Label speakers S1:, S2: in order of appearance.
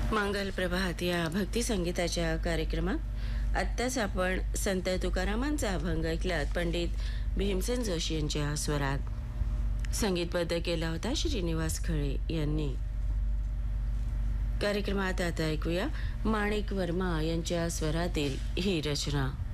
S1: मंगल प्रभात या भक्ती संगीताच्या कार्यक्रमात आत्ताच आपण संत तुकारामांचा अभंग ऐकलात. पंडित भीमसेन जोशी यांच्या स्वरात संगीतबद्ध केला होता श्रीनिवास खळे यांनी. कार्यक्रमात आता ऐकूया माणिक वर्मा यांच्या स्वरातील ही रचना.